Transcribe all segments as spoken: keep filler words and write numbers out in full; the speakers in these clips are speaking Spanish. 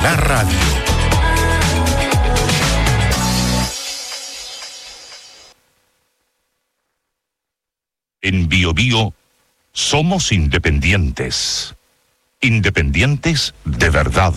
la radio. En Bio Bio somos independientes. Independientes de verdad.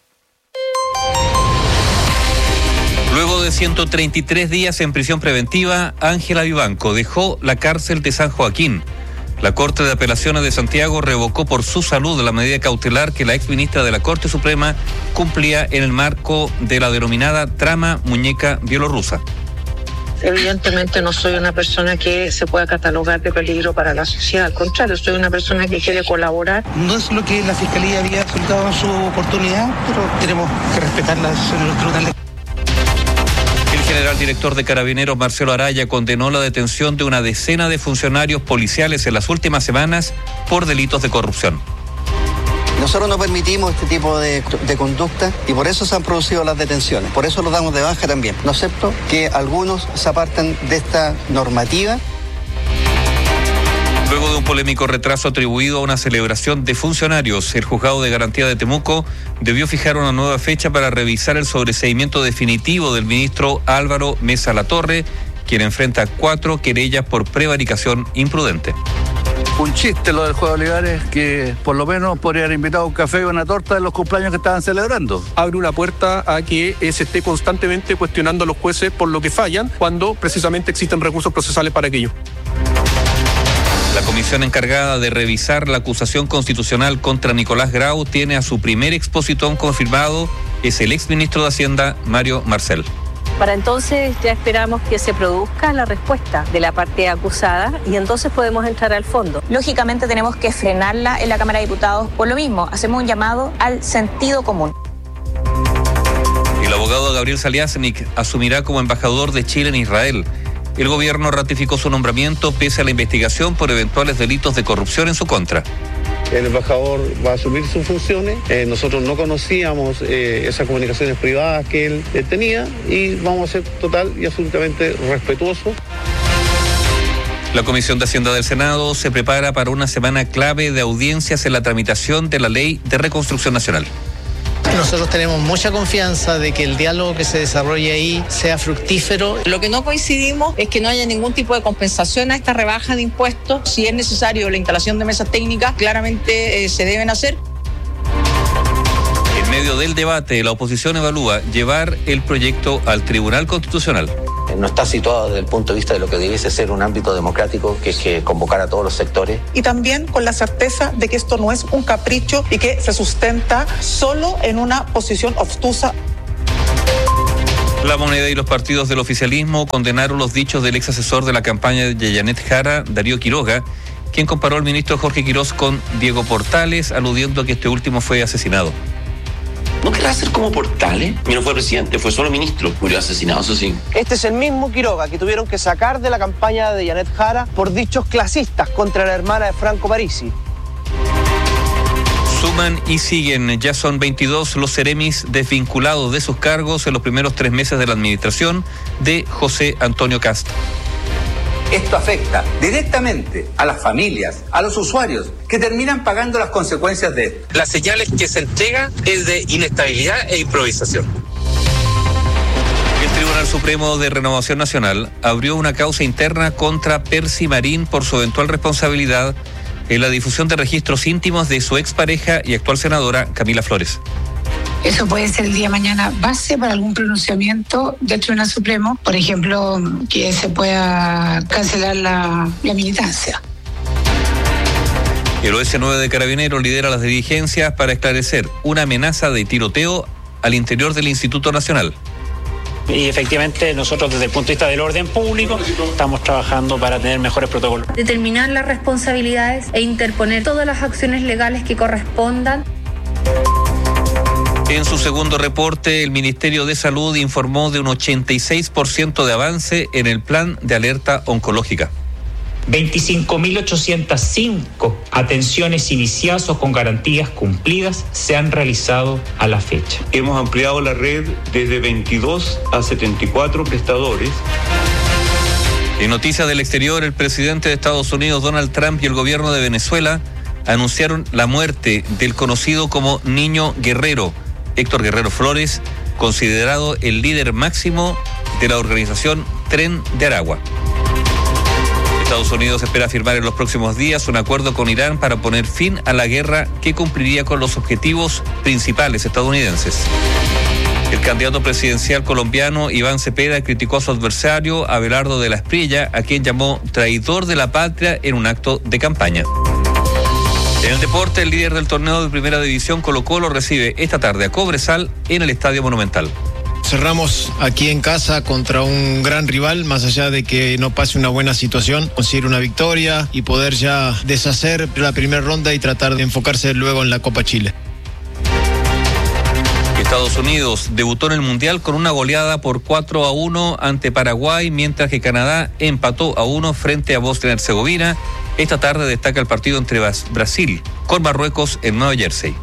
Luego de ciento treinta y tres días en prisión preventiva, Ángela Vivanco dejó la cárcel de San Joaquín. La Corte de Apelaciones de Santiago revocó por su salud la medida cautelar que la exministra de la Corte Suprema cumplía en el marco de la denominada trama muñeca bielorrusa. Evidentemente no soy una persona que se pueda catalogar de peligro para la sociedad, al contrario, soy una persona que quiere colaborar. No es lo que la Fiscalía había solicitado en su oportunidad, pero tenemos que respetarlas en los tribunales. El general director de Carabineros, Marcelo Araya, condenó la detención de una decena de funcionarios policiales en las últimas semanas por delitos de corrupción. Nosotros no permitimos este tipo de, de conducta y por eso se han producido las detenciones. Por eso lo damos de baja también. No acepto que algunos se aparten de esta normativa. Luego de un polémico retraso atribuido a una celebración de funcionarios, el Juzgado de Garantía de Temuco debió fijar una nueva fecha para revisar el sobreseimiento definitivo del ministro Álvaro Mesa Latorre, quien enfrenta cuatro querellas por prevaricación imprudente. Un chiste lo del juego de Olivares, que por lo menos podría haber invitado un café y una torta en los cumpleaños que estaban celebrando. Abre una puerta a que eh, se esté constantemente cuestionando a los jueces por lo que fallan, cuando precisamente existen recursos procesales para aquello. La comisión encargada de revisar la acusación constitucional contra Nicolás Grau tiene a su primer expositón confirmado, es el exministro de Hacienda, Mario Marcel. Para entonces ya esperamos que se produzca la respuesta de la parte acusada y entonces podemos entrar al fondo. Lógicamente tenemos que frenarla en la Cámara de Diputados. Por lo mismo, hacemos un llamado al sentido común. El abogado Gabriel Saliasnik asumirá como embajador de Chile en Israel. El gobierno ratificó su nombramiento pese a la investigación por eventuales delitos de corrupción en su contra. El embajador va a asumir sus funciones. Eh, nosotros no conocíamos eh, esas comunicaciones privadas que él eh, tenía y vamos a ser total y absolutamente respetuosos. La Comisión de Hacienda del Senado se prepara para una semana clave de audiencias en la tramitación de la Ley de Reconstrucción Nacional. Nosotros tenemos mucha confianza de que el diálogo que se desarrolle ahí sea fructífero. Lo que no coincidimos es que no haya ningún tipo de compensación a esta rebaja de impuestos. Si es necesario la instalación de mesas técnicas, claramente eh, se deben hacer. En medio del debate, la oposición evalúa llevar el proyecto al Tribunal Constitucional. No está situado desde el punto de vista de lo que debiese ser un ámbito democrático, que es que convocar a todos los sectores. Y también con la certeza de que esto no es un capricho y que se sustenta solo en una posición obtusa. La Moneda y los partidos del oficialismo condenaron los dichos del ex asesor de la campaña de Janet Jara, Darío Quiroga, quien comparó al ministro Jorge Quirós con Diego Portales, aludiendo a que este último fue asesinado. ¿No querrá ser como Portales? Y no fue presidente, fue solo ministro. Murió asesinado, eso sí. Este es el mismo Quiroga que tuvieron que sacar de la campaña de Janet Jara por dichos clasistas contra la hermana de Franco Parisi. Suman y siguen, ya son veintidós los seremis desvinculados de sus cargos en los primeros tres meses de la administración de José Antonio Kast. Esto afecta directamente a las familias, a los usuarios, que terminan pagando las consecuencias de esto. Las señales que se entregan es de inestabilidad e improvisación. El Tribunal Supremo de Renovación Nacional abrió una causa interna contra Percy Marín por su eventual responsabilidad en la difusión de registros íntimos de su expareja y actual senadora Camila Flores. Eso puede ser el día de mañana base para algún pronunciamiento del Tribunal Supremo, por ejemplo, que se pueda cancelar la, la militancia. El O S nueve de Carabineros lidera las diligencias para esclarecer una amenaza de tiroteo al interior del Instituto Nacional. Y efectivamente nosotros desde el punto de vista del orden público estamos trabajando para tener mejores protocolos. Determinar las responsabilidades e interponer todas las acciones legales que correspondan. En su segundo reporte, el Ministerio de Salud informó de un ochenta y seis por ciento de avance en el plan de alerta oncológica. veinticinco mil ochocientas cinco atenciones iniciadas o con garantías cumplidas se han realizado a la fecha. Hemos ampliado la red desde veintidós a setenta y cuatro prestadores. En noticias del exterior, el presidente de Estados Unidos, Donald Trump, y el gobierno de Venezuela anunciaron la muerte del conocido como Niño Guerrero, Héctor Guerrero Flores, considerado el líder máximo de la organización Tren de Aragua. Estados Unidos espera firmar en los próximos días un acuerdo con Irán para poner fin a la guerra que cumpliría con los objetivos principales estadounidenses. El candidato presidencial colombiano Iván Cepeda criticó a su adversario Abelardo de la Espriella, a quien llamó traidor de la patria en un acto de campaña. En el deporte, el líder del torneo de Primera División, Colo-Colo, recibe esta tarde a Cobresal en el Estadio Monumental. Cerramos aquí en casa contra un gran rival, más allá de que no pase una buena situación, conseguir una victoria y poder ya deshacer la primera ronda y tratar de enfocarse luego en la Copa Chile. Estados Unidos debutó en el Mundial con una goleada por cuatro a uno ante Paraguay, mientras que Canadá empató a uno frente a Bosnia y Herzegovina. Esta tarde destaca el partido entre Brasil con Marruecos en Nueva Jersey.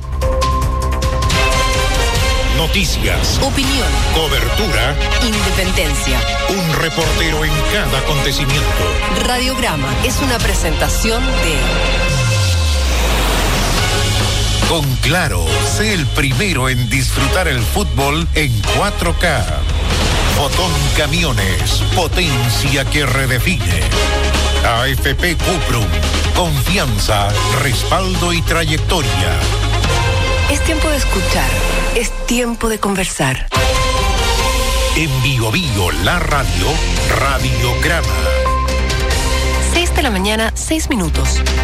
Noticias, opinión, cobertura, independencia. Un reportero en cada acontecimiento. Radiograma es una presentación de... Con Claro, sé el primero en disfrutar el fútbol en cuatro K. Fotón Camiones, potencia que redefine. A F P Cuprum, confianza, respaldo y trayectoria. Es tiempo de escuchar, es tiempo de conversar. En Bio Bio, la radio, Radiograma. Seis de la mañana, seis minutos.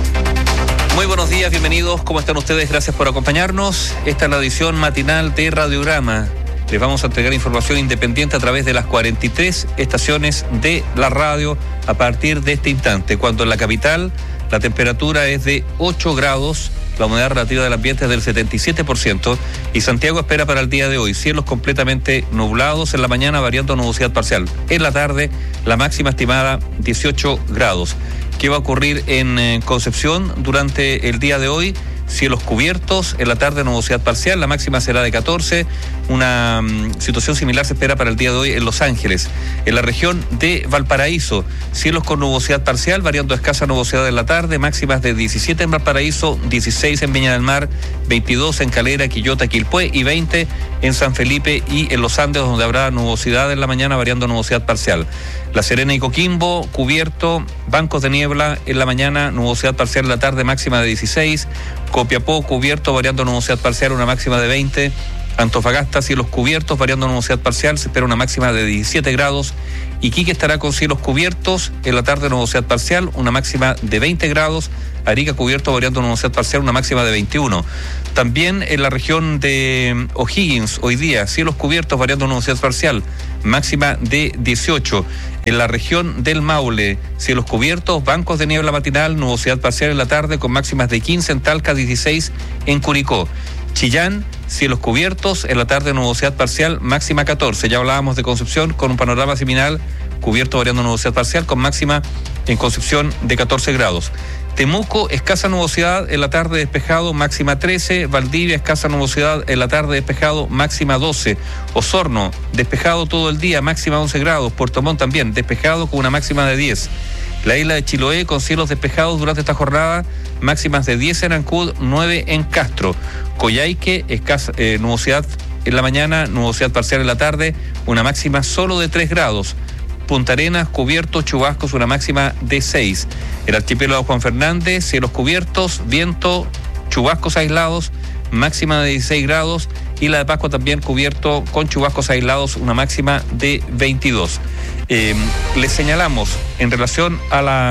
Muy buenos días, bienvenidos. ¿Cómo están ustedes? Gracias por acompañarnos. Esta es la edición matinal de Radiograma. Les vamos a entregar información independiente a través de las cuarenta y tres estaciones de la radio a partir de este instante, cuando en la capital la temperatura es de ocho grados, la humedad relativa del ambiente es del setenta y siete por ciento y Santiago espera para el día de hoy cielos completamente nublados en la mañana, variando nubosidad parcial. En la tarde, la máxima estimada dieciocho grados. ¿Qué va a ocurrir en eh, Concepción durante el día de hoy? Cielos cubiertos, en la tarde nubosidad parcial, la máxima será de catorce. Una um, situación similar se espera para el día de hoy en Los Ángeles. En la región de Valparaíso, cielos con nubosidad parcial, variando escasa nubosidad en la tarde, máximas de diecisiete en Valparaíso, dieciséis en Viña del Mar, veintidós en Calera, Quillota, Quilpué y veinte en San Felipe y en Los Andes, donde habrá nubosidad en la mañana, variando nubosidad parcial. La Serena y Coquimbo, cubierto, bancos de niebla en la mañana, nubosidad parcial en la tarde, máxima de dieciséis. Copiapó, cubierto, variando nubosidad parcial, una máxima de veinte. Antofagasta, cielos cubiertos, variando nubosidad parcial, se espera una máxima de diecisiete grados. Iquique estará con cielos cubiertos, en la tarde nubosidad parcial, una máxima de veinte grados. Arica cubierto, variando nubosidad parcial, una máxima de veintiuno. También en la región de O'Higgins, hoy día, cielos cubiertos, variando nubosidad parcial, máxima de dieciocho. En la región del Maule, cielos cubiertos, bancos de niebla matinal, nubosidad parcial en la tarde, con máximas de quince en Talca, dieciséis en Curicó. Chillán, cielos cubiertos, en la tarde nubosidad parcial, máxima catorce. Ya hablábamos de Concepción con un panorama similar, cubierto variando nubosidad parcial, con máxima en Concepción de catorce grados. Temuco, escasa nubosidad, en la tarde despejado, máxima trece. Valdivia, escasa nubosidad, en la tarde despejado, máxima doce. Osorno, despejado todo el día, máxima once grados. Puerto Montt también, despejado con una máxima de diez. La isla de Chiloé con cielos despejados durante esta jornada, máximas de diez en Ancud, nueve en Castro. Coyhaique, escasa eh, nubosidad en la mañana, nubosidad parcial en la tarde, una máxima solo de tres grados. Punta Arenas, cubierto, chubascos, una máxima de seis. El archipiélago Juan Fernández, cielos cubiertos, viento, chubascos aislados, máxima de dieciséis grados. Y la de Pascua también cubierto con chubascos aislados, una máxima de veintidós. Eh, les señalamos en relación a la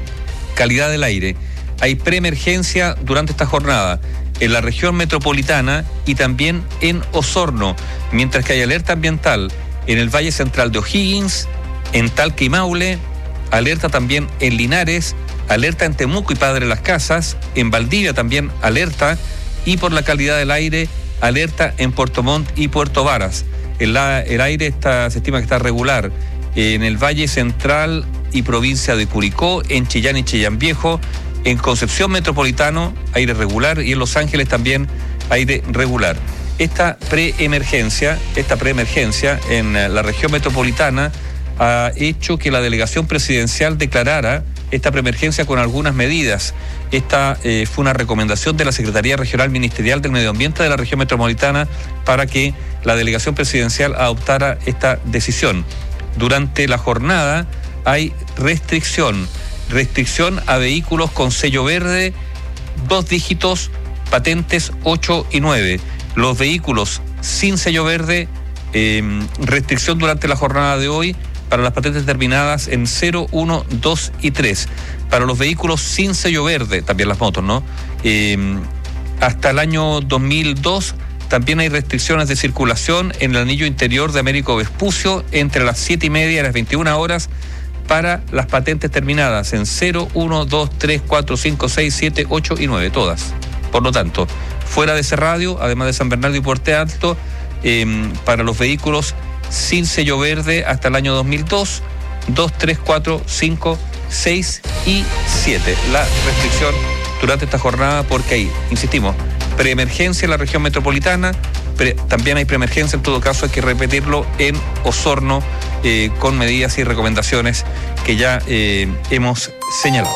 calidad del aire, hay preemergencia durante esta jornada en la región metropolitana y también en Osorno, mientras que hay alerta ambiental en el Valle Central de O'Higgins, en Talca y Maule, alerta también en Linares, alerta en Temuco y Padre Las Casas, en Valdivia también alerta, y por la calidad del aire, alerta en Puerto Montt y Puerto Varas. El, el aire está, se estima que está regular en el Valle Central y provincia de Curicó, en Chillán y Chillán Viejo, en Concepción Metropolitano, aire regular, y en Los Ángeles también aire regular. Esta preemergencia, esta preemergencia en la región metropolitana ha hecho que la delegación presidencial declarara esta preemergencia con algunas medidas. Esta eh, fue una recomendación de la Secretaría Regional Ministerial del Medio Ambiente de la región metropolitana para que la delegación presidencial adoptara esta decisión. Durante la jornada hay restricción, restricción a vehículos con sello verde, dos dígitos, patentes ocho y nueve. Los vehículos sin sello verde, eh, restricción durante la jornada de hoy para las patentes terminadas en cero, uno, dos y tres. Para los vehículos sin sello verde, también las motos, ¿no? Eh, hasta el año dos mil dos también hay restricciones de circulación en el anillo interior de Américo Vespucio entre las siete y media y las veintiuna horas para las patentes terminadas en cero, uno, dos, tres, cuatro, cinco, seis, siete, ocho y nueve, todas. Por lo tanto, fuera de ese radio, además de San Bernardo y Puente Alto, eh, para los vehículos sin sello verde hasta el año dos mil dos, dos, tres, cuatro, cinco, seis y siete. La restricción durante esta jornada porque hay, insistimos, preemergencia en la región metropolitana, pre, también hay preemergencia, en todo caso hay que repetirlo, en Osorno, eh, con medidas y recomendaciones que ya eh, hemos señalado.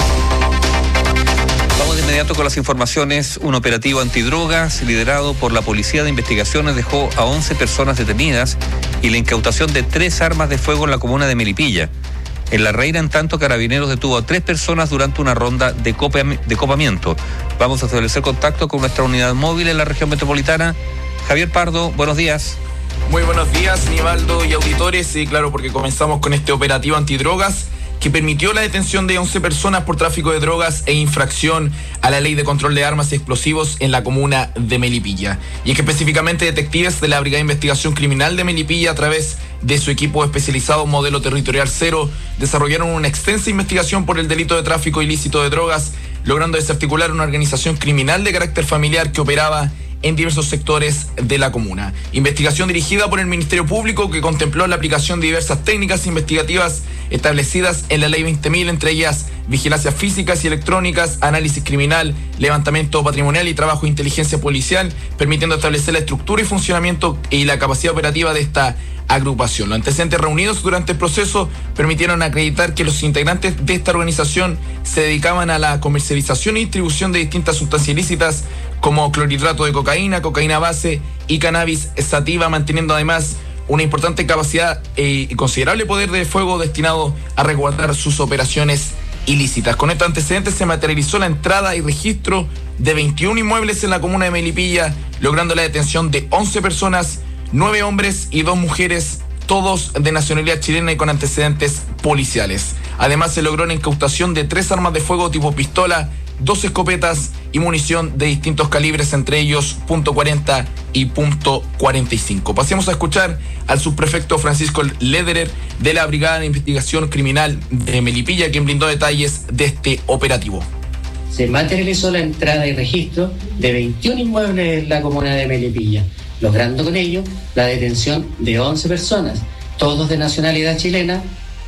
Vamos de inmediato con las informaciones. Un operativo antidrogas liderado por la Policía de Investigaciones dejó a once personas detenidas y la incautación de tres armas de fuego en la comuna de Melipilla. En La Reina, en tanto, Carabineros detuvo a tres personas durante una ronda de, copa, de copamiento. Vamos a establecer contacto con nuestra unidad móvil en la región metropolitana. Javier Pardo, buenos días. Muy buenos días, Nivaldo y auditores. Sí, claro, porque comenzamos con este operativo antidrogas que permitió la detención de once personas por tráfico de drogas e infracción a la ley de control de armas y explosivos en la comuna de Melipilla. Y es que específicamente detectives de la Brigada de Investigación Criminal de Melipilla, a través de su equipo especializado Modelo Territorial Cero, desarrollaron una extensa investigación por el delito de tráfico ilícito de drogas, logrando desarticular una organización criminal de carácter familiar que operaba en diversos sectores de la comuna. Investigación dirigida por el Ministerio Público que contempló la aplicación de diversas técnicas investigativas establecidas en la Ley veinte mil, entre ellas vigilancias físicas y electrónicas, análisis criminal, levantamiento patrimonial y trabajo de inteligencia policial, permitiendo establecer la estructura y funcionamiento y la capacidad operativa de esta agrupación. Los antecedentes reunidos durante el proceso permitieron acreditar que los integrantes de esta organización se dedicaban a la comercialización y distribución de distintas sustancias ilícitas como clorhidrato de cocaína, cocaína base y cannabis sativa, manteniendo además una importante capacidad y eh, considerable poder de fuego destinado a resguardar sus operaciones ilícitas. Con estos antecedentes se materializó la entrada y registro de veintiún inmuebles en la comuna de Melipilla, logrando la detención de once personas, nueve hombres y dos mujeres, todos de nacionalidad chilena y con antecedentes policiales. Además, se logró la incautación de tres armas de fuego tipo pistola, dos escopetas y munición de distintos calibres, entre ellos punto cuarenta y punto cuarenta y cinco. Pasemos a escuchar al subprefecto Francisco Lederer de la Brigada de Investigación Criminal de Melipilla, quien brindó detalles de este operativo. Se materializó la entrada y registro de veintiún inmuebles en la comuna de Melipilla, logrando con ello la detención de once personas, todos de nacionalidad chilena.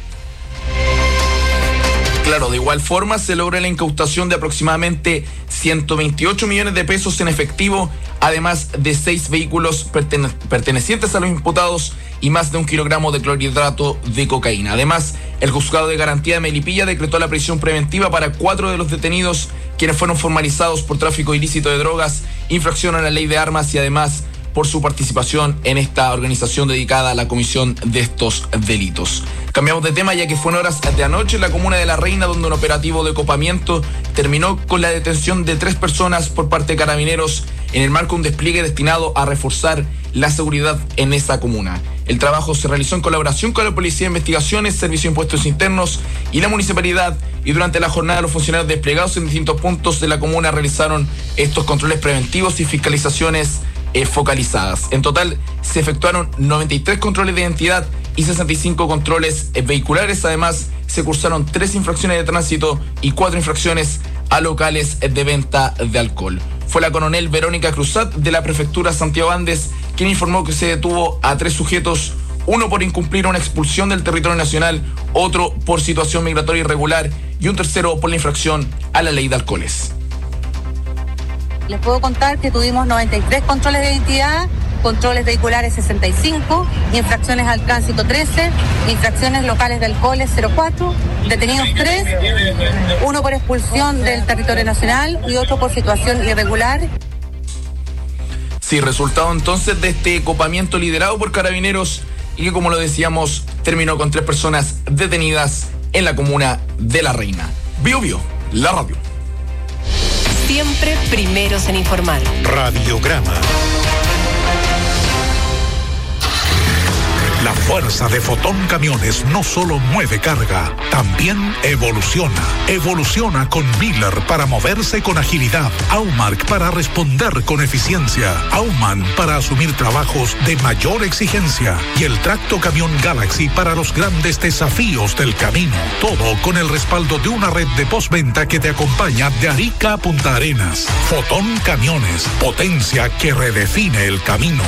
Claro, de igual forma se logra la incautación de aproximadamente ciento veintiocho millones de pesos en efectivo, además de seis vehículos pertene- pertenecientes a los imputados y más de un kilogramo de clorhidrato de cocaína. Además, el Juzgado de Garantía de Melipilla decretó la prisión preventiva para cuatro de los detenidos, quienes fueron formalizados por tráfico ilícito de drogas, infracción a la ley de armas y además por su participación en esta organización dedicada a la comisión de estos delitos. Cambiamos de tema, ya que fue en horas de anoche en la comuna de La Reina, donde un operativo de copamiento terminó con la detención de tres personas por parte de Carabineros en el marco de un despliegue destinado a reforzar la seguridad en esa comuna. El trabajo se realizó en colaboración con la Policía de Investigaciones, Servicio de Impuestos Internos y la Municipalidad, y durante la jornada los funcionarios desplegados en distintos puntos de la comuna realizaron estos controles preventivos y fiscalizaciones Eh, focalizadas. En total se efectuaron noventa y tres controles de identidad y sesenta y cinco controles eh, vehiculares. Además, se cursaron tres infracciones de tránsito y cuatro infracciones a locales eh, de venta de alcohol. Fue la coronel Verónica Cruzat de la prefectura Santiago Andes quien informó que se detuvo a tres sujetos, uno por incumplir una expulsión del territorio nacional, otro por situación migratoria irregular y un tercero por la infracción a la ley de alcoholes. Les puedo contar que tuvimos noventa y tres controles de identidad controles vehiculares sesenta y cinco, infracciones al tránsito trece, infracciones locales de alcoholes cero cuatro, detenidos tres, uno por expulsión del territorio nacional y otro por situación irregular. Sí, resultado entonces de este copamiento liderado por Carabineros y que, como lo decíamos, terminó con tres personas detenidas en la comuna de La Reina. Bio Bio, la radio. Siempre primeros en informar. Radiograma. La fuerza de Fotón Camiones no solo mueve carga, también evoluciona. Evoluciona con Miller para moverse con agilidad, Aumark para responder con eficiencia, Auman para asumir trabajos de mayor exigencia y el Tracto Camión Galaxy para los grandes desafíos del camino. Todo con el respaldo de una red de postventa que te acompaña de Arica a Punta Arenas. Fotón Camiones, potencia que redefine el camino.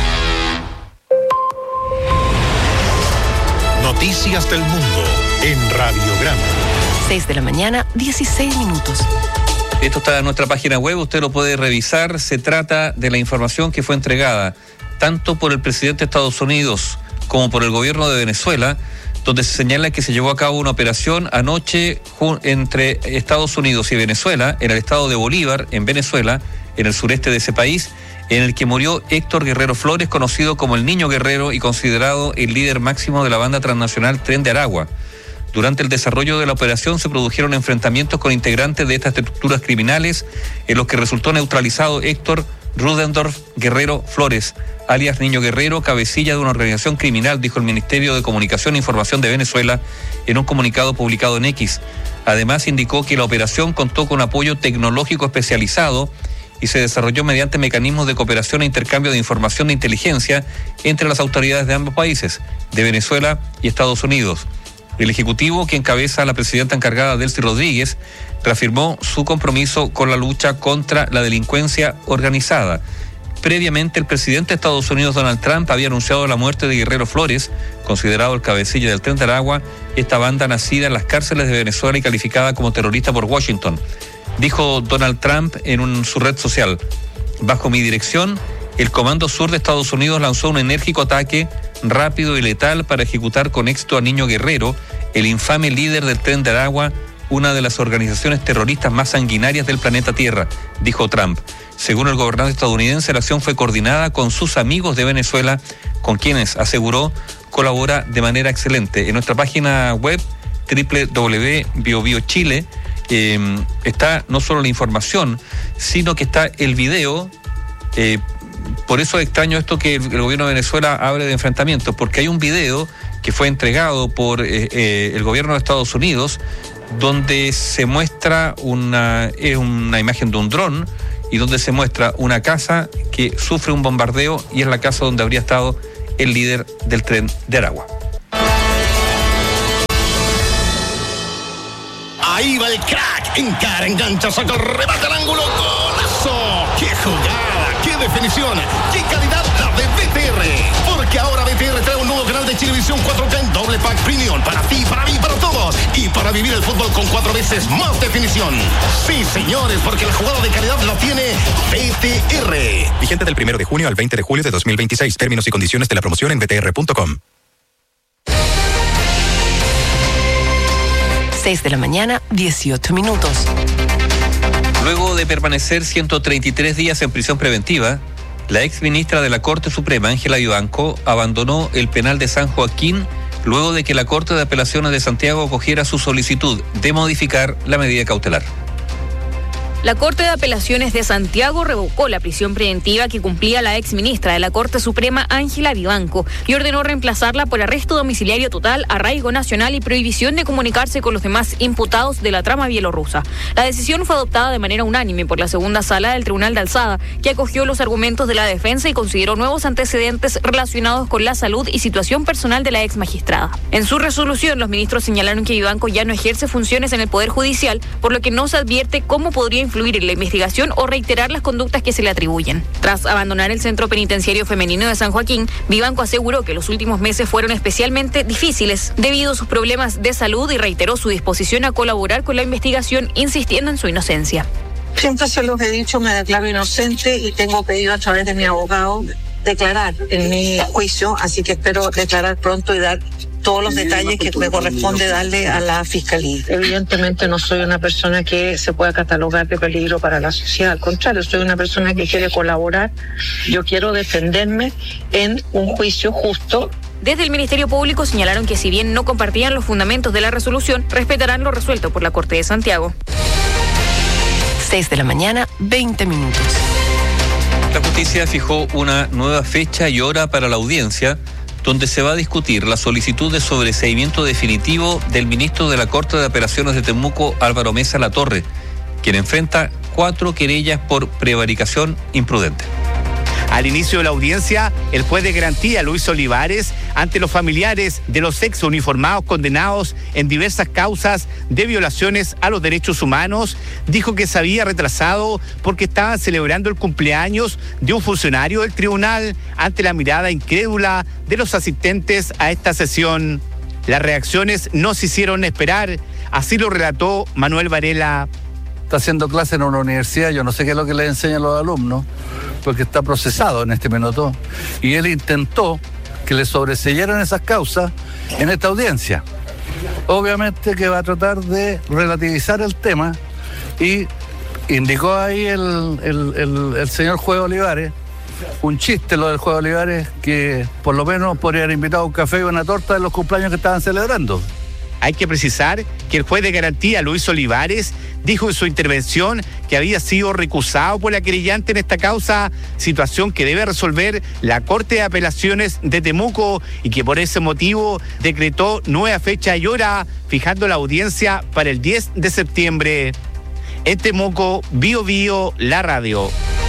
Noticias del mundo en Radiograma. seis de la mañana, dieciséis minutos. Esto está en nuestra página web, usted lo puede revisar. Se trata de la información que fue entregada tanto por el presidente de Estados Unidos como por el gobierno de Venezuela, donde se señala que se llevó a cabo una operación anoche entre Estados Unidos y Venezuela, en el estado de Bolívar, en Venezuela, en el sureste de ese país, en el que murió Héctor Guerrero Flores, conocido como el Niño Guerrero y considerado el líder máximo de la banda transnacional Tren de Aragua. Durante el desarrollo de la operación se produjeron enfrentamientos con integrantes de estas estructuras criminales, en los que resultó neutralizado Héctor Rudendorf Guerrero Flores, alias Niño Guerrero, cabecilla de una organización criminal, dijo el Ministerio de Comunicación e Información de Venezuela en un comunicado publicado en X. Además, indicó que la operación contó con apoyo tecnológico especializado y se desarrolló mediante mecanismos de cooperación e intercambio de información de inteligencia entre las autoridades de ambos países, de Venezuela y Estados Unidos. El Ejecutivo, que encabeza la presidenta encargada Delcy Rodríguez, reafirmó su compromiso con la lucha contra la delincuencia organizada. Previamente, el presidente de Estados Unidos, Donald Trump, había anunciado la muerte de Guerrero Flores, considerado el cabecilla del Tren de Aragua, esta banda nacida en las cárceles de Venezuela y calificada como terrorista por Washington. Dijo Donald Trump en un, su red social: bajo mi dirección, el Comando Sur de Estados Unidos lanzó un enérgico ataque rápido y letal para ejecutar con éxito a Niño Guerrero, el infame líder del Tren de Aragua, una de las organizaciones terroristas más sanguinarias del planeta Tierra, dijo Trump. Según el gobernante estadounidense, la acción fue coordinada con sus amigos de Venezuela, con quienes, aseguró, colabora de manera excelente. En nuestra página web, doble u doble u doble u punto bio bio chile, Eh, está no solo la información, sino que está el video. Eh, por eso es extraño esto que el, el gobierno de Venezuela hable de enfrentamientos, porque hay un video que fue entregado por eh, eh, el gobierno de Estados Unidos, donde se muestra una, eh, una imagen de un dron y donde se muestra una casa que sufre un bombardeo y es la casa donde habría estado el líder del Tren de Aragua. Ahí va el crack, encara, engancha, saca el remate al ángulo, golazo. ¡Qué jugada! ¡Qué definición! ¡Qué calidad la de B T R! Porque ahora B T R trae un nuevo canal de Chilevisión cuatro K en doble pack premium para ti, para mí, para todos y para vivir el fútbol con cuatro veces más definición. Sí, señores, porque la jugada de calidad la tiene B T R. Vigente del primero de junio al veinte de julio de dos mil veintiséis. Términos y condiciones de la promoción en b t r punto com. seis de la mañana, dieciocho minutos. Luego de permanecer ciento treinta y tres días en prisión preventiva, la ex ministra de la Corte Suprema, Ángela Vivanco, abandonó el penal de San Joaquín luego de que la Corte de Apelaciones de Santiago acogiera su solicitud de modificar la medida cautelar. La Corte de Apelaciones de Santiago revocó la prisión preventiva que cumplía la exministra de la Corte Suprema, Ángela Vivanco, y ordenó reemplazarla por arresto domiciliario total, arraigo nacional y prohibición de comunicarse con los demás imputados de la trama bielorrusa. La decisión fue adoptada de manera unánime por la segunda sala del Tribunal de Alzada, que acogió los argumentos de la defensa y consideró nuevos antecedentes relacionados con la salud y situación personal de la ex magistrada. En su resolución, los ministros señalaron que Vivanco ya no ejerce funciones en el Poder Judicial, por lo que no se advierte cómo podría influir en la investigación o reiterar las conductas que se le atribuyen. Tras abandonar el Centro Penitenciario Femenino de San Joaquín, Vivanco aseguró que los últimos meses fueron especialmente difíciles debido a sus problemas de salud y reiteró su disposición a colaborar con la investigación, insistiendo en su inocencia. Siempre se los he dicho, me declaro inocente y tengo pedido a través de mi abogado declarar en mi juicio, así que espero declarar pronto y dar todos los detalles que me corresponde darle a la Fiscalía. Evidentemente no soy una persona que se pueda catalogar de peligro para la sociedad, al contrario, soy una persona que quiere colaborar, yo quiero defenderme en un juicio justo. Desde el Ministerio Público señalaron que si bien no compartían los fundamentos de la resolución, respetarán lo resuelto por la Corte de Santiago. seis de la mañana, veinte minutos. La justicia fijó una nueva fecha y hora para la audiencia, donde se va a discutir la solicitud de sobreseimiento definitivo del ministro de la Corte de Apelaciones de Temuco, Álvaro Mesa Latorre, quien enfrenta cuatro querellas por prevaricación imprudente. Al inicio de la audiencia, el juez de garantía, Luis Olivares, ante los familiares de los ex uniformados condenados en diversas causas de violaciones a los derechos humanos, dijo que se había retrasado porque estaban celebrando el cumpleaños de un funcionario del tribunal ante la mirada incrédula de los asistentes a esta sesión. Las reacciones no se hicieron esperar, así lo relató Manuel Varela. Está haciendo clase en una universidad, yo no sé qué es lo que le enseñan los alumnos, porque está procesado en este minuto, y él intentó que le sobreseyeran esas causas en esta audiencia. Obviamente que va a tratar de relativizar el tema, y indicó ahí el, el, el, el señor juez Olivares, un chiste lo del juez Olivares, que por lo menos podría haber invitado a un café y una torta en los cumpleaños que estaban celebrando. Hay que precisar que el juez de garantía, Luis Olivares, dijo en su intervención que había sido recusado por la querellante en esta causa, situación que debe resolver la Corte de Apelaciones de Temuco y que por ese motivo decretó nueva fecha y hora, fijando la audiencia para el diez de septiembre. En Temuco, Bio Bio, la radio.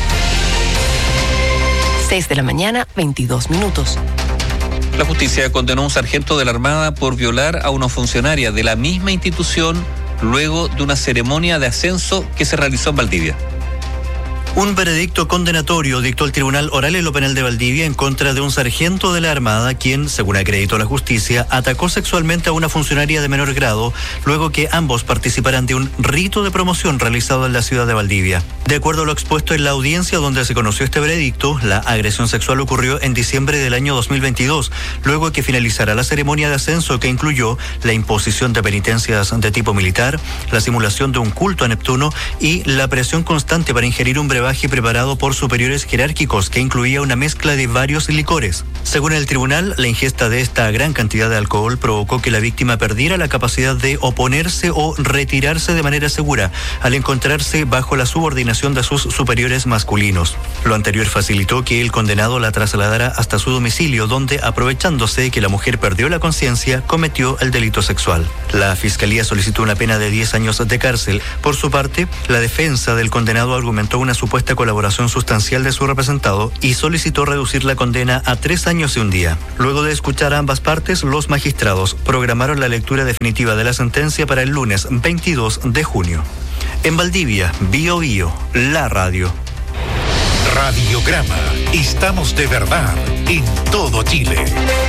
seis de la mañana, veintidós minutos. La justicia condenó a un sargento de la Armada por violar a una funcionaria de la misma institución luego de una ceremonia de ascenso que se realizó en Valdivia. Un veredicto condenatorio dictó el Tribunal Oral en lo Penal de Valdivia en contra de un sargento de la Armada quien, según acreditó la justicia, atacó sexualmente a una funcionaria de menor grado luego que ambos participaran de un rito de promoción realizado en la ciudad de Valdivia. De acuerdo a lo expuesto en la audiencia donde se conoció este veredicto, la agresión sexual ocurrió en diciembre del año dos mil veintidós, luego de que finalizara la ceremonia de ascenso que incluyó la imposición de penitencias de tipo militar, la simulación de un culto a Neptuno y la presión constante para ingerir un brebaje preparado por superiores jerárquicos que incluía una mezcla de varios licores. Según el tribunal, la ingesta de esta gran cantidad de alcohol provocó que la víctima perdiera la capacidad de oponerse o retirarse de manera segura al encontrarse bajo la subordinación de sus superiores masculinos. Lo anterior facilitó que el condenado la trasladara hasta su domicilio, donde, aprovechándose de que la mujer perdió la conciencia, cometió el delito sexual. La fiscalía solicitó una pena de diez años de cárcel. Por su parte, la defensa del condenado argumentó una supuesta colaboración sustancial de su representado y solicitó reducir la condena a tres años y un día. Luego de escuchar a ambas partes, los magistrados programaron la lectura definitiva de la sentencia para el lunes veintidós de junio. En Valdivia, Bio Bio, la radio. Radiograma. Estamos de verdad en todo Chile.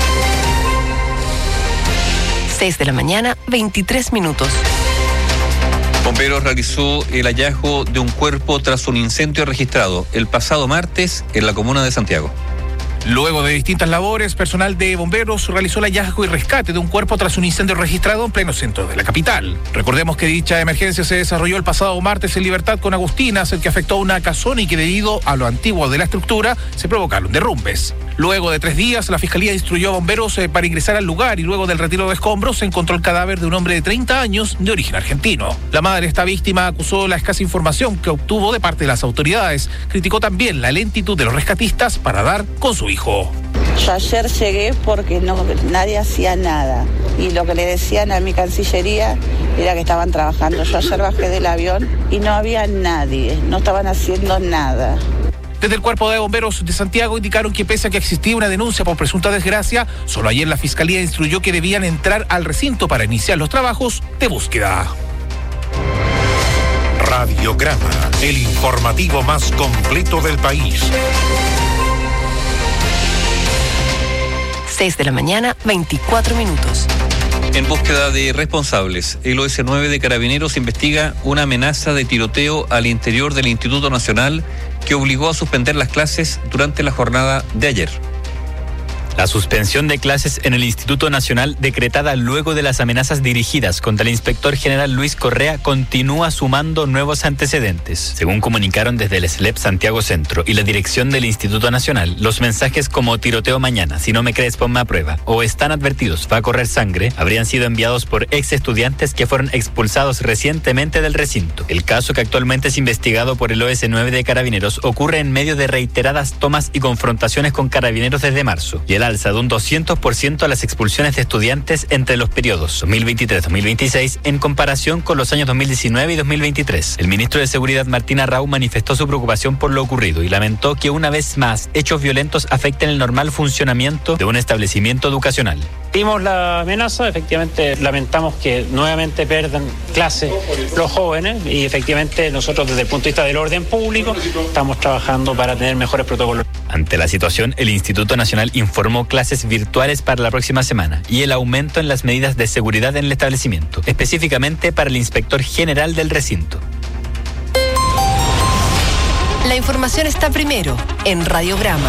seis de la mañana, veintitrés minutos. Bomberos realizó el hallazgo de un cuerpo tras un incendio registrado el pasado martes en la comuna de Santiago. Luego de distintas labores, personal de bomberos realizó el hallazgo y rescate de un cuerpo tras un incendio registrado en pleno centro de la capital. Recordemos que dicha emergencia se desarrolló el pasado martes en Libertad con Agustinas, el que afectó a una casona y que debido a lo antiguo de la estructura se provocaron derrumbes. Luego de tres días, la Fiscalía instruyó a bomberos eh, para ingresar al lugar y luego del retiro de escombros se encontró el cadáver de un hombre de treinta años de origen argentino. La madre de esta víctima acusó la escasa información que obtuvo de parte de las autoridades. Criticó también la lentitud de los rescatistas para dar con su hijo. Yo ayer llegué porque no, nadie hacía nada y lo que le decían a mi cancillería era que estaban trabajando. Yo ayer bajé del avión y no había nadie, no estaban haciendo nada. Desde el Cuerpo de Bomberos de Santiago indicaron que pese a que existía una denuncia por presunta desgracia, solo ayer la Fiscalía instruyó que debían entrar al recinto para iniciar los trabajos de búsqueda. Radiograma, el informativo más completo del país. seis de la mañana, veinticuatro minutos. En búsqueda de responsables, el O S nueve de Carabineros investiga una amenaza de tiroteo al interior del Instituto Nacional que obligó a suspender las clases durante la jornada de ayer. La suspensión de clases en el Instituto Nacional, decretada luego de las amenazas dirigidas contra el inspector general Luis Correa, continúa sumando nuevos antecedentes. Según comunicaron desde el S L E P Santiago Centro y la dirección del Instituto Nacional, los mensajes como tiroteo mañana, si no me crees ponme a prueba, o están advertidos, va a correr sangre, habrían sido enviados por ex estudiantes que fueron expulsados recientemente del recinto. El caso, que actualmente es investigado por el O S nueve de Carabineros, ocurre en medio de reiteradas tomas y confrontaciones con carabineros desde marzo, y el alza de un doscientos por ciento a las expulsiones de estudiantes entre los periodos dos mil veintitrés dos mil veintiséis en comparación con los años dos mil diecinueve y dos mil veintitrés. El ministro de Seguridad, Martín Arrau, manifestó su preocupación por lo ocurrido y lamentó que una vez más hechos violentos afecten el normal funcionamiento de un establecimiento educacional. Vimos la amenaza, efectivamente lamentamos que nuevamente pierdan clases los jóvenes y efectivamente nosotros desde el punto de vista del orden público estamos trabajando para tener mejores protocolos. Ante la situación, el Instituto Nacional informó clases virtuales para la próxima semana y el aumento en las medidas de seguridad en el establecimiento, específicamente para el inspector general del recinto. La información está primero en Radiograma.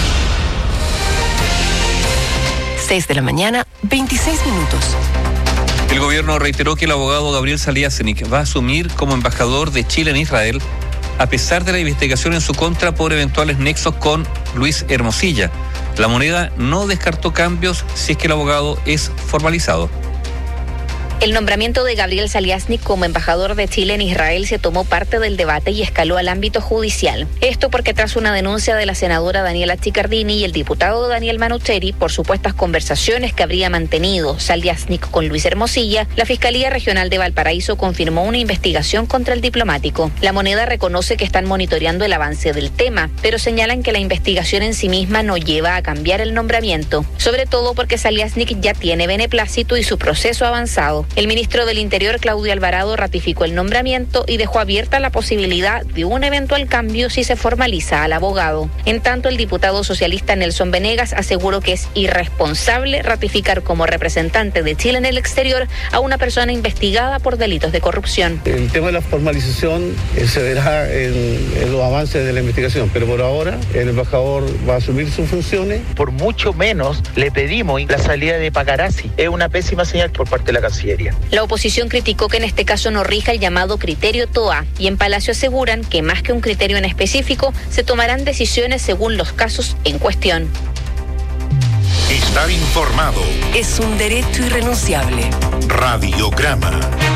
seis de la mañana, veintiséis minutos. El gobierno reiteró que el abogado Gabriel Saliasnik va a asumir como embajador de Chile en Israel, a pesar de la investigación en su contra por eventuales nexos con Luis Hermosilla. La Moneda no descartó cambios si es que el abogado es formalizado. El nombramiento de Gabriel Saliasnik como embajador de Chile en Israel se tomó parte del debate y escaló al ámbito judicial. Esto porque tras una denuncia de la senadora Daniela Chiccardini y el diputado Daniel Manucheri por supuestas conversaciones que habría mantenido Saliasnik con Luis Hermosilla, la Fiscalía Regional de Valparaíso confirmó una investigación contra el diplomático. La Moneda reconoce que están monitoreando el avance del tema, pero señalan que la investigación en sí misma no lleva a cambiar el nombramiento, sobre todo porque Saliasnik ya tiene beneplácito y su proceso avanzado. El ministro del Interior, Claudio Alvarado, ratificó el nombramiento y dejó abierta la posibilidad de un eventual cambio si se formaliza al abogado. En tanto, el diputado socialista Nelson Venegas aseguró que es irresponsable ratificar como representante de Chile en el exterior a una persona investigada por delitos de corrupción. El tema de la formalización eh, se verá en, en los avances de la investigación, pero por ahora el embajador va a asumir sus funciones. Por mucho menos le pedimos la salida de Pacarazzi. Es una pésima señal por parte de la Cancillería. La oposición criticó que en este caso no rija el llamado criterio T O A y en Palacio aseguran que más que un criterio en específico, se tomarán decisiones según los casos en cuestión. Estar informado es un derecho irrenunciable. Radiograma.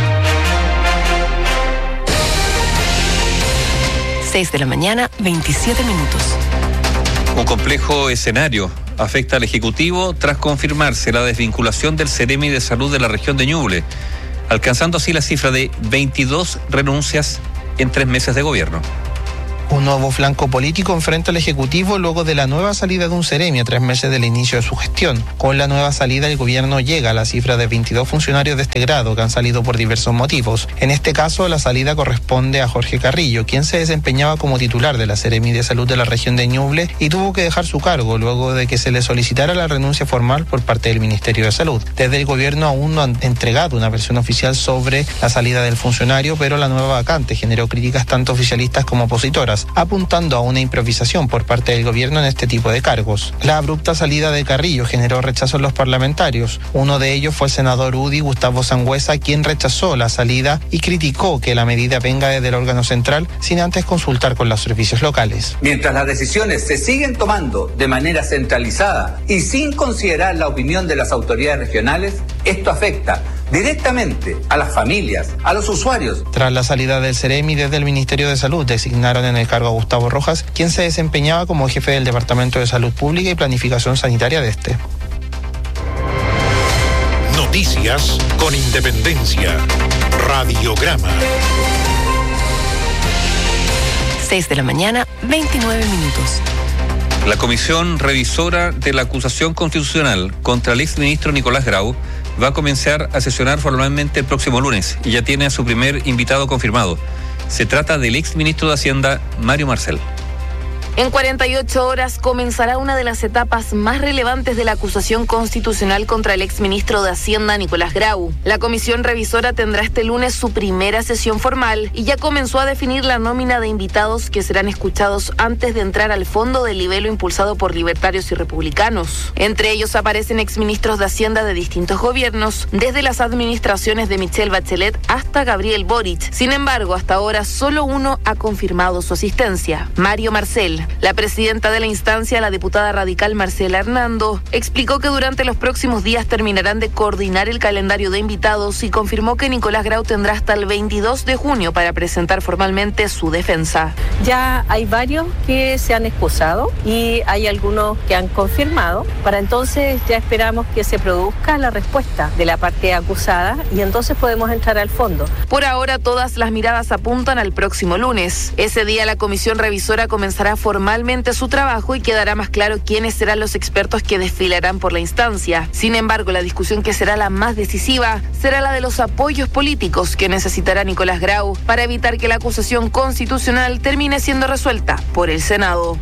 seis de la mañana, veintisiete minutos. Un complejo escenario afecta al Ejecutivo tras confirmarse la desvinculación del Ceremi de Salud de la región de Ñuble, alcanzando así la cifra de veintidós renuncias en tres meses de gobierno. Un nuevo flanco político enfrenta al Ejecutivo luego de la nueva salida de un Ceremi a tres meses del inicio de su gestión. Con la nueva salida, el gobierno llega a la cifra de veintidós funcionarios de este grado que han salido por diversos motivos. En este caso, la salida corresponde a Jorge Carrillo, quien se desempeñaba como titular de la Ceremi de Salud de la región de Ñuble y tuvo que dejar su cargo luego de que se le solicitara la renuncia formal por parte del Ministerio de Salud. Desde el gobierno aún no han entregado una versión oficial sobre la salida del funcionario, pero la nueva vacante generó críticas tanto oficialistas como opositoras, apuntando a una improvisación por parte del gobierno en este tipo de cargos. La abrupta salida de Carrillo generó rechazo en los parlamentarios. Uno de ellos fue el senador U D I, Gustavo Sangüesa, quien rechazó la salida y criticó que la medida venga desde el órgano central sin antes consultar con los servicios locales. Mientras las decisiones se siguen tomando de manera centralizada y sin considerar la opinión de las autoridades regionales, esto afecta directamente a las familias, a los usuarios. Tras la salida del Ceremi desde el Ministerio de Salud, designaron en el cargo a Gustavo Rojas, quien se desempeñaba como jefe del Departamento de Salud Pública y Planificación Sanitaria de este. Noticias con independencia. Radiograma. seis de la mañana, veintinueve minutos. La Comisión Revisora de la Acusación Constitucional contra el exministro Nicolás Grau va a comenzar a sesionar formalmente el próximo lunes y ya tiene a su primer invitado confirmado. Se trata del exministro de Hacienda, Mario Marcel. En cuarenta y ocho horas comenzará una de las etapas más relevantes de la acusación constitucional contra el exministro de Hacienda, Nicolás Grau. La comisión revisora tendrá este lunes su primera sesión formal y ya comenzó a definir la nómina de invitados que serán escuchados antes de entrar al fondo del libelo impulsado por libertarios y republicanos. Entre ellos aparecen exministros de Hacienda de distintos gobiernos, desde las administraciones de Michelle Bachelet hasta Gabriel Boric. Sin embargo, hasta ahora solo uno ha confirmado su asistencia, Mario Marcel. La presidenta de la instancia, la diputada radical Marcela Hernando, explicó que durante los próximos días terminarán de coordinar el calendario de invitados y confirmó que Nicolás Grau tendrá hasta el veintidós de junio para presentar formalmente su defensa. Ya hay varios que se han excusado y hay algunos que han confirmado. Para entonces ya esperamos que se produzca la respuesta de la parte acusada y entonces podemos entrar al fondo. Por ahora todas las miradas apuntan al próximo lunes. Ese día la comisión revisora comenzará a formalmente su trabajo y quedará más claro quiénes serán los expertos que desfilarán por la instancia. Sin embargo, la discusión que será la más decisiva será la de los apoyos políticos que necesitará Nicolás Grau para evitar que la acusación constitucional termine siendo resuelta por el Senado.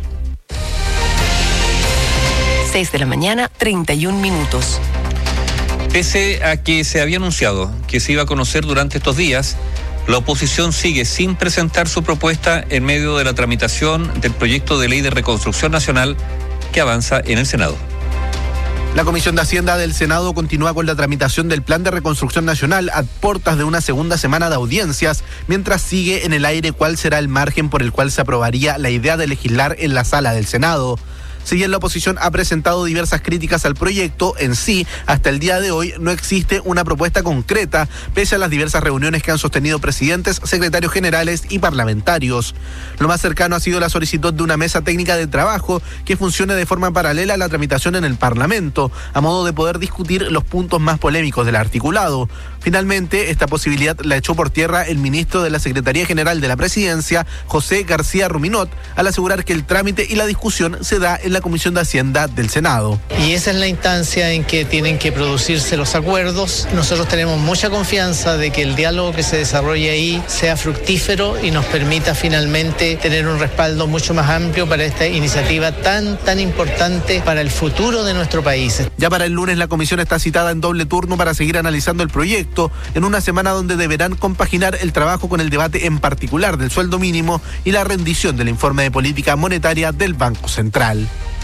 seis de la mañana, treinta y un minutos. Pese a que se había anunciado que se iba a conocer durante estos días, la oposición sigue sin presentar su propuesta en medio de la tramitación del proyecto de ley de reconstrucción nacional que avanza en el Senado. La Comisión de Hacienda del Senado continúa con la tramitación del Plan de Reconstrucción Nacional a puertas de una segunda semana de audiencias, mientras sigue en el aire cuál será el margen por el cual se aprobaría la idea de legislar en la sala del Senado. Si bien la oposición ha presentado diversas críticas al proyecto, en sí, hasta el día de hoy no existe una propuesta concreta, pese a las diversas reuniones que han sostenido presidentes, secretarios generales y parlamentarios. Lo más cercano ha sido la solicitud de una mesa técnica de trabajo que funcione de forma paralela a la tramitación en el Parlamento, a modo de poder discutir los puntos más polémicos del articulado. Finalmente, esta posibilidad la echó por tierra el ministro de la Secretaría General de la Presidencia, José García Ruminot, al asegurar que el trámite y la discusión se da en la Comisión de Hacienda del Senado. Y esa es la instancia en que tienen que producirse los acuerdos. Nosotros tenemos mucha confianza de que el diálogo que se desarrolle ahí sea fructífero y nos permita finalmente tener un respaldo mucho más amplio para esta iniciativa tan, tan importante para el futuro de nuestro país. Ya para el lunes la comisión está citada en doble turno para seguir analizando el proyecto, en una semana donde deberán compaginar el trabajo con el debate en particular del sueldo mínimo y la rendición del informe de política monetaria del Banco Central.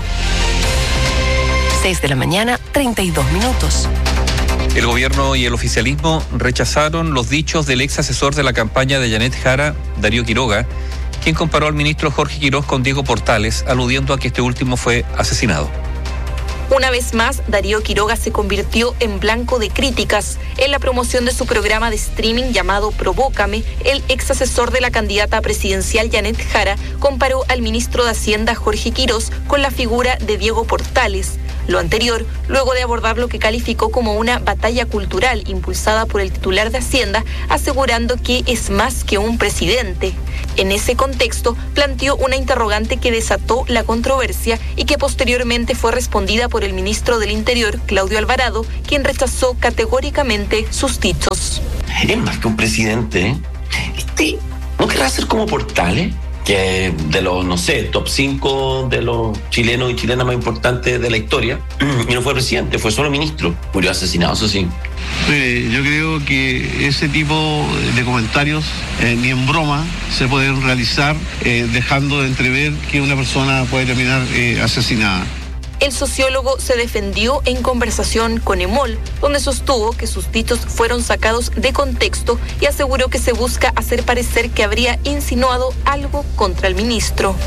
seis de la mañana, treinta y dos minutos. El gobierno y el oficialismo rechazaron los dichos del ex asesor de la campaña de Janet Jara, Darío Quiroga, quien comparó al ministro Jorge Quiroz con Diego Portales, aludiendo a que este último fue asesinado. Una vez más, Darío Quiroga se convirtió en blanco de críticas. En la promoción de su programa de streaming llamado Provócame, el ex asesor de la candidata presidencial Janet Jara comparó al ministro de Hacienda Jorge Quiroz con la figura de Diego Portales. Lo anterior, luego de abordar lo que calificó como una batalla cultural impulsada por el titular de Hacienda, asegurando que es más que un presidente. En ese contexto, planteó una interrogante que desató la controversia y que posteriormente fue respondida por el ministro del Interior, Claudio Alvarado, quien rechazó categóricamente sus dichos. Es más que un presidente, ¿eh? Este, ¿no querrá ser como Portales? Que de los, no sé, top cinco de los chilenos y chilenas más importantes de la historia, y no fue presidente, fue solo ministro. Murió asesinado, eso sí. Mire, yo creo que ese tipo de comentarios eh, ni en broma se pueden realizar eh, dejando de entrever que una persona puede terminar eh, asesinada. El sociólogo se defendió en conversación con Emol, donde sostuvo que sus dichos fueron sacados de contexto y aseguró que se busca hacer parecer que habría insinuado algo contra el ministro.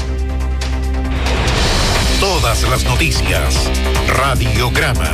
Todas las noticias. Radiograma.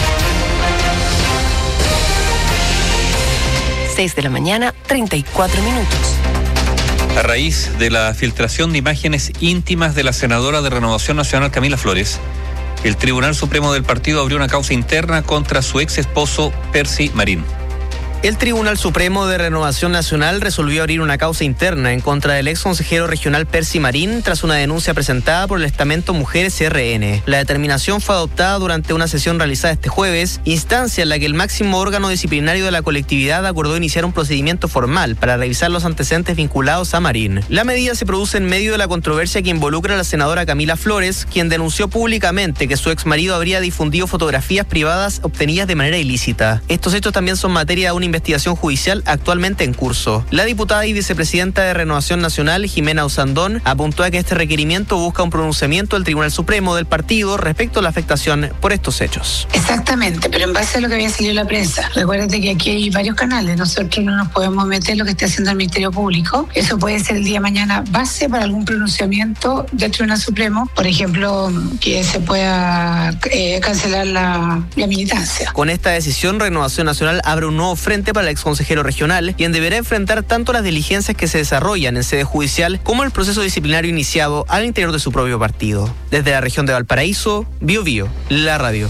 seis de la mañana, treinta y cuatro minutos. A raíz de la filtración de imágenes íntimas de la senadora de Renovación Nacional Camila Flores, el Tribunal Supremo del partido abrió una causa interna contra su ex esposo Percy Marín. El Tribunal Supremo de Renovación Nacional resolvió abrir una causa interna en contra del ex consejero regional Percy Marín tras una denuncia presentada por el estamento Mujeres C R N. La determinación fue adoptada durante una sesión realizada este jueves, instancia en la que el máximo órgano disciplinario de la colectividad acordó iniciar un procedimiento formal para revisar los antecedentes vinculados a Marín. La medida se produce en medio de la controversia que involucra a la senadora Camila Flores, quien denunció públicamente que su ex marido habría difundido fotografías privadas obtenidas de manera ilícita. Estos hechos también son materia de una investigación judicial actualmente en curso. La diputada y vicepresidenta de Renovación Nacional, Jimena Usandón, apuntó a que este requerimiento busca un pronunciamiento del Tribunal Supremo del partido respecto a la afectación por estos hechos. Exactamente, pero en base a lo que había salido en la prensa. Recuérdate que aquí hay varios canales, nosotros no nos podemos meter en lo que esté haciendo el Ministerio Público. Eso puede ser el día de mañana base para algún pronunciamiento del Tribunal Supremo, por ejemplo, que se pueda eh, cancelar la, la militancia. Con esta decisión, Renovación Nacional abre un nuevo frente para el exconsejero regional, quien deberá enfrentar tanto las diligencias que se desarrollan en sede judicial como el proceso disciplinario iniciado al interior de su propio partido. Desde la región de Valparaíso, Bio Bio, la radio.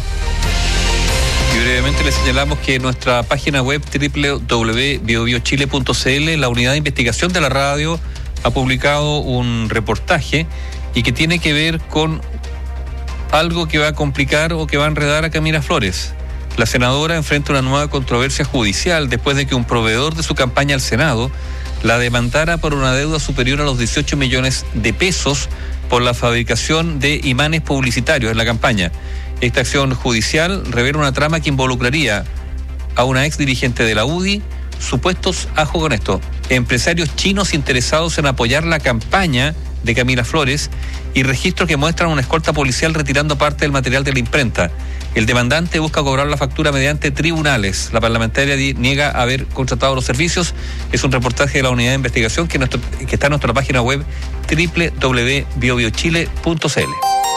Y brevemente le señalamos que en nuestra página web doble u doble u doble u punto bio bio chile punto c l, la unidad de investigación de la radio ha publicado un reportaje y que tiene que ver con algo que va a complicar o que va a enredar a Camila Flores. La senadora enfrenta una nueva controversia judicial después de que un proveedor de su campaña al Senado la demandara por una deuda superior a los dieciocho millones de pesos por la fabricación de imanes publicitarios en la campaña. Esta acción judicial revela una trama que involucraría a una ex dirigente de la U D I, supuestos, ajo con esto, empresarios chinos interesados en apoyar la campaña de Camila Flores y registros que muestran una escolta policial retirando parte del material de la imprenta. El demandante busca cobrar la factura mediante tribunales. La parlamentaria niega haber contratado los servicios. Es un reportaje de la unidad de investigación que, nuestro, que está en nuestra página web doble u doble u doble u punto bio bio chile punto c l.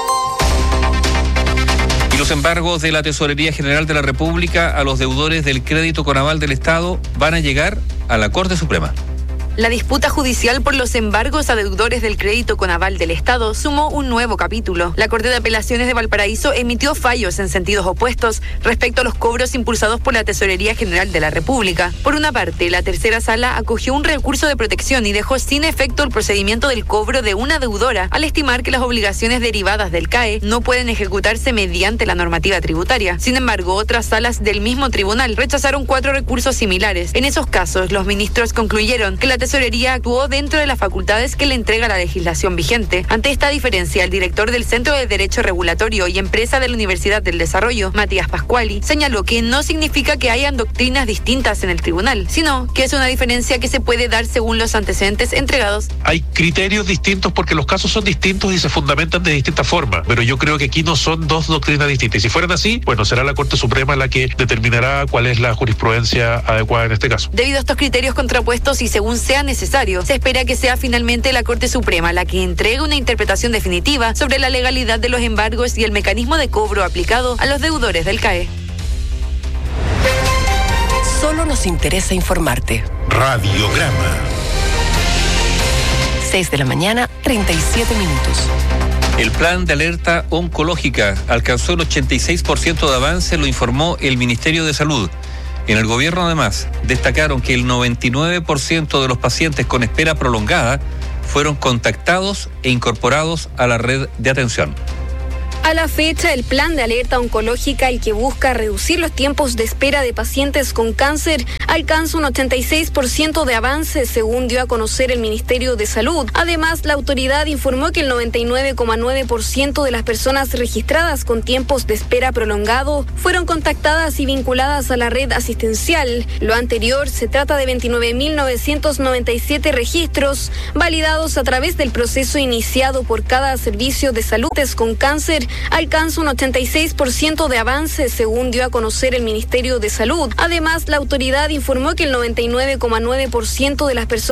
Y los embargos de la Tesorería General de la República a los deudores del crédito con aval del Estado van a llegar a la Corte Suprema. La disputa judicial por los embargos a deudores del crédito con aval del Estado sumó un nuevo capítulo. La Corte de Apelaciones de Valparaíso emitió fallos en sentidos opuestos respecto a los cobros impulsados por la Tesorería General de la República. Por una parte, la tercera sala acogió un recurso de protección y dejó sin efecto el procedimiento del cobro de una deudora al estimar que las obligaciones derivadas del C A E no pueden ejecutarse mediante la normativa tributaria. Sin embargo, otras salas del mismo tribunal rechazaron cuatro recursos similares. En esos casos, los ministros concluyeron que la Tesorería actuó dentro de las facultades que le entrega la legislación vigente. Ante esta diferencia, el director del Centro de Derecho Regulatorio y Empresa de la Universidad del Desarrollo, Matías Pascuali, señaló que no significa que hayan doctrinas distintas en el tribunal, sino que es una diferencia que se puede dar según los antecedentes entregados. Hay criterios distintos porque los casos son distintos y se fundamentan de distintas formas, pero yo creo que aquí no son dos doctrinas distintas. Y si fueran así, bueno, será la Corte Suprema la que determinará cuál es la jurisprudencia adecuada en este caso. Debido a estos criterios contrapuestos y según sea necesario, se espera que sea finalmente la Corte Suprema la que entregue una interpretación definitiva sobre la legalidad de los embargos y el mecanismo de cobro aplicado a los deudores del C A E. Solo nos interesa informarte. Radiograma. seis de la mañana, treinta y siete minutos. El plan de alerta oncológica alcanzó el ochenta y seis por ciento de avance, lo informó el Ministerio de Salud. En el gobierno, además, destacaron que el noventa y nueve por ciento de los pacientes con espera prolongada fueron contactados e incorporados a la red de atención. A la fecha, el plan de alerta oncológica, el que busca reducir los tiempos de espera de pacientes con cáncer, alcanza un ochenta y seis por ciento de avance, según dio a conocer el Ministerio de Salud. Además, la autoridad informó que el noventa y nueve coma nueve por ciento de las personas registradas con tiempos de espera prolongado fueron contactadas y vinculadas a la red asistencial. Lo anterior se trata de veintinueve mil novecientos noventa y siete registros validados a través del proceso iniciado por cada servicio de salud con cáncer. Alcanza un ochenta y seis por ciento de avance, según dio a conocer el Ministerio de Salud. Además, la autoridad informó que el noventa y nueve coma nueve por ciento de las personas